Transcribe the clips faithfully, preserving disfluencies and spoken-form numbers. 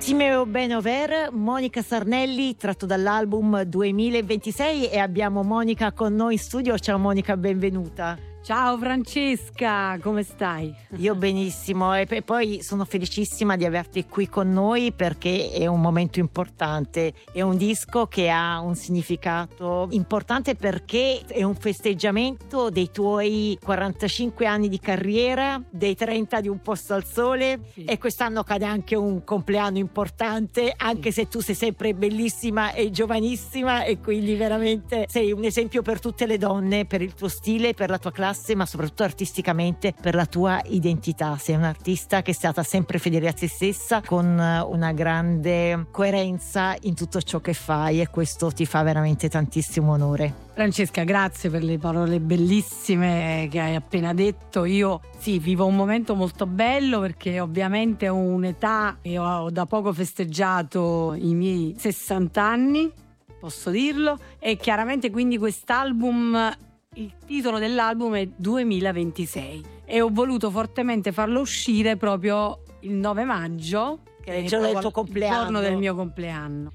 Simeo Benover, Monica Sarnelli, tratto dall'album duemilaventisei, e abbiamo Monica con noi in studio. Ciao Monica, benvenuta. Ciao Francesca, come stai? Io benissimo, e poi sono felicissima di averti qui con noi perché è un momento importante, è un disco che ha un significato importante perché è un festeggiamento dei tuoi quarantacinque anni di carriera, dei trenta di Un posto al sole, sì. E quest'anno cade anche un compleanno importante, anche sì. Se tu sei sempre bellissima e giovanissima, e quindi veramente sei un esempio per tutte le donne, per il tuo stile, per la tua classe, ma soprattutto artisticamente per la tua identità. Sei un'artista che è stata sempre fedele a te stessa, con una grande coerenza in tutto ciò che fai, e questo ti fa veramente tantissimo onore. Francesca, grazie per le parole bellissime che hai appena detto. Io sì, vivo un momento molto bello perché ovviamente ho un'età e ho da poco festeggiato i miei sessanta anni, posso dirlo, e chiaramente quindi quest'album, il titolo dell'album è duemilaventisei, e ho voluto fortemente farlo uscire proprio il nove maggio, che è il giorno del tuo compleanno, il giorno del mio compleanno.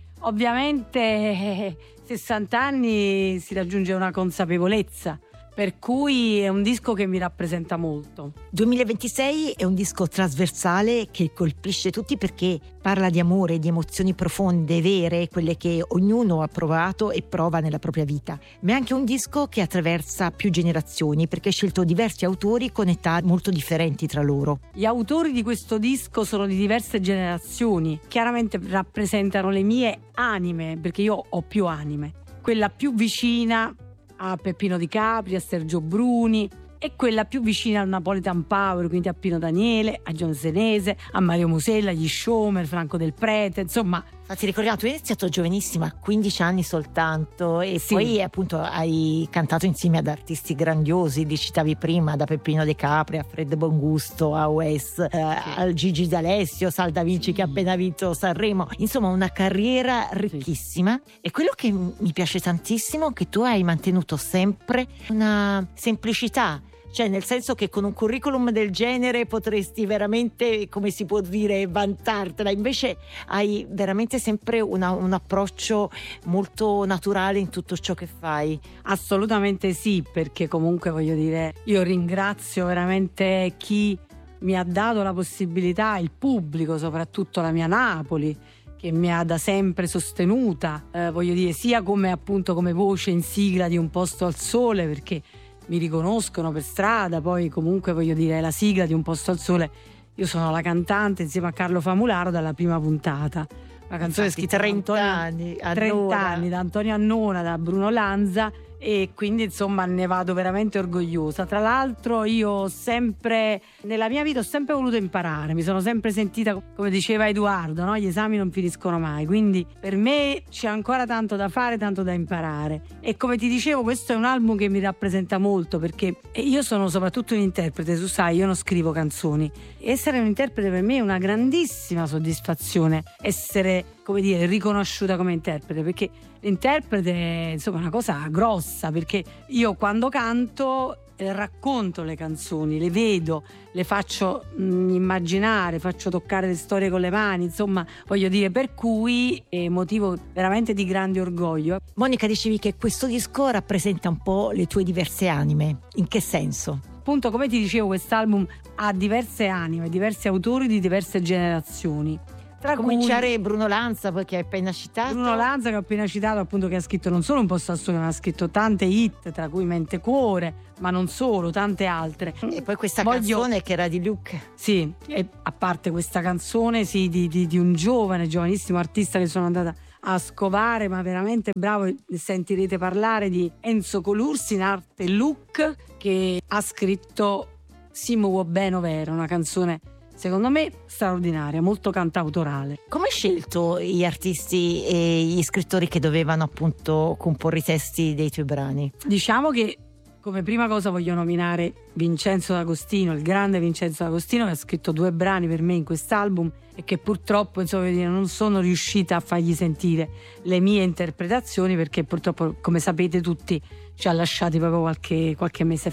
Ovviamente sessanta anni si raggiunge una consapevolezza, per cui è un disco che mi rappresenta molto. duemilaventisei è un disco trasversale che colpisce tutti perché parla di amore, di emozioni profonde, vere, quelle che ognuno ha provato e prova nella propria vita. Ma è anche un disco che attraversa più generazioni perché hai scelto diversi autori con età molto differenti tra loro. Gli autori di questo disco sono di diverse generazioni, chiaramente rappresentano le mie anime, perché io ho più anime. Quella più vicina a Peppino Di Capri, a Sergio Bruni, e quella più vicina al Napolitan Power, quindi a Pino Daniele, a John Senese, a Mario Musella, agli Schomer, Franco Del Prete, insomma. Infatti ricordiamo, tu hai iniziato giovanissima, quindici anni soltanto, e sì. Poi appunto hai cantato insieme ad artisti grandiosi, li citavi prima, da Peppino De Capri a Fred Bongusto, a Wes, eh, sì. al Gigi D'Alessio, Sal Da Vinci, sì. che ha appena vinto Sanremo. Insomma, una carriera ricchissima, sì. E quello che mi piace tantissimo è che tu hai mantenuto sempre una semplicità. Cioè, nel senso che con un curriculum del genere potresti veramente, come si può dire, vantartela. Invece hai veramente sempre una, un approccio molto naturale in tutto ciò che fai. Assolutamente sì, perché comunque voglio dire, io ringrazio veramente chi mi ha dato la possibilità, il pubblico, soprattutto la mia Napoli, che mi ha da sempre sostenuta, eh, voglio dire, sia come appunto come voce in sigla di Un posto al sole, perché mi riconoscono per strada, poi comunque voglio dire la sigla di Un posto al sole, io sono la cantante insieme a Carlo Famularo dalla prima puntata, una canzone scritta trenta anni, trenta anni da Antonio Annona, da Bruno Lanza, e quindi insomma ne vado veramente orgogliosa. Tra l'altro io ho sempre, nella mia vita ho sempre voluto imparare, mi sono sempre sentita, come diceva Edoardo, no? Gli esami non finiscono mai, quindi per me c'è ancora tanto da fare, tanto da imparare. E come ti dicevo, questo è un album che mi rappresenta molto perché io sono soprattutto un interprete, tu sai, io non scrivo canzoni. Essere un interprete per me è una grandissima soddisfazione, essere, come dire, riconosciuta come interprete, perché l'interprete è insomma una cosa grossa, perché io quando canto eh, racconto le canzoni, le vedo, le faccio mh, immaginare, faccio toccare le storie con le mani, insomma voglio dire, per cui è motivo veramente di grande orgoglio. Monica, dicevi che questo disco rappresenta un po' le tue diverse anime, in che senso? Appunto, come ti dicevo, quest'album ha diverse anime, diversi autori di diverse generazioni. Tra cominciare cui Bruno Lanza, poi che hai appena citato. Bruno Lanza che ho appena citato, appunto, che ha scritto non solo Un posto al sole, ma ha scritto tante hit, tra cui Mente Cuore, ma non solo, tante altre. E poi questa Voglio... canzone che era di Luke. Sì, e a parte questa canzone, sì, di, di, di un giovane, giovanissimo artista che sono andata a scovare, ma veramente bravo. Sentirete parlare di Enzo Colursi, in arte Luke, che ha scritto Si muo bene vera, una canzone secondo me straordinaria, molto cantautorale. Come hai scelto gli artisti e gli scrittori che dovevano appunto comporre i testi dei tuoi brani? Diciamo che come prima cosa voglio nominare Vincenzo D'Agostino, il grande Vincenzo D'Agostino, che ha scritto due brani per me in quest'album e che purtroppo insomma, non sono riuscita a fargli sentire le mie interpretazioni, perché purtroppo, come sapete tutti, ci ha lasciati proprio qualche, qualche mese fa.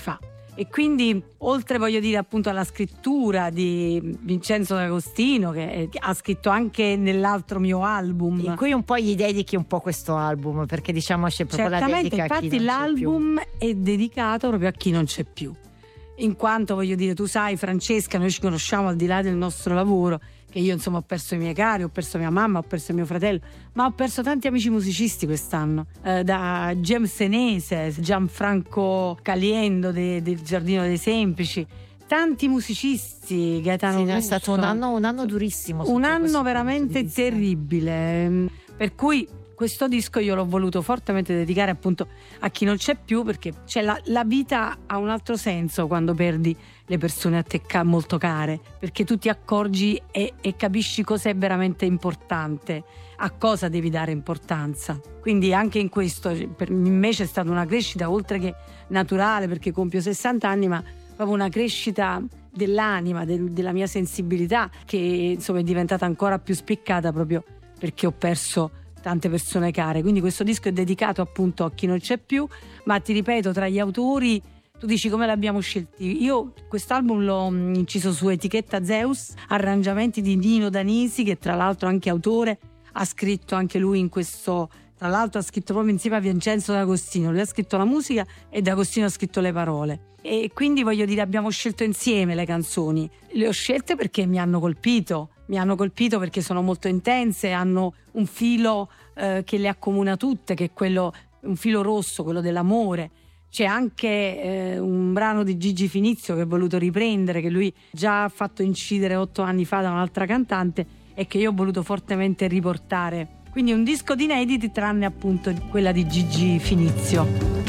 E quindi, oltre voglio dire appunto alla scrittura di Vincenzo D'Agostino, che ha scritto anche nell'altro mio album, in cui un po' gli dedichi un po' questo album, perché diciamo c'è proprio certamente, la dedica a chi infatti non l'album c'è più. è dedicato proprio a chi non c'è più, in quanto voglio dire, tu sai Francesca, noi ci conosciamo al di là del nostro lavoro, che io insomma ho perso i miei cari, ho perso mia mamma, ho perso mio fratello, ma ho perso tanti amici musicisti quest'anno, eh, da James Senese, Gianfranco Caliendo de, del Giardino dei Semplici, tanti musicisti, Gaetano Sì, Russo. è stato un anno, un anno durissimo, un anno veramente terribile, per cui questo disco io l'ho voluto fortemente dedicare appunto a chi non c'è più, perché c'è la, la vita ha un altro senso quando perdi le persone a te ca- molto care, perché tu ti accorgi e, e capisci cosa è veramente importante, a cosa devi dare importanza. Quindi anche in questo per me c'è stata una crescita oltre che naturale, perché compio sessanta anni, ma proprio una crescita dell'anima, del, della mia sensibilità, che insomma è diventata ancora più spiccata proprio perché ho perso tante persone care. Quindi questo disco è dedicato appunto a chi non c'è più, ma ti ripeto, tra gli autori, tu dici come l'abbiamo scelti, io quest'album l'ho inciso su etichetta Zeus, arrangiamenti di Nino Danisi, che tra l'altro anche autore, ha scritto anche lui in questo, tra l'altro ha scritto proprio insieme a Vincenzo D'Agostino, lui ha scritto la musica e D'Agostino ha scritto le parole, e quindi voglio dire abbiamo scelto insieme le canzoni. Le ho scelte perché mi hanno colpito mi hanno colpito perché sono molto intense, hanno un filo eh, che le accomuna tutte, che è quello, un filo rosso, quello dell'amore. C'è anche eh, un brano di Gigi Finizio che ho voluto riprendere, che lui già ha fatto incidere otto anni fa da un'altra cantante e che io ho voluto fortemente riportare. Quindi un disco di inediti, tranne appunto quella di Gigi Finizio.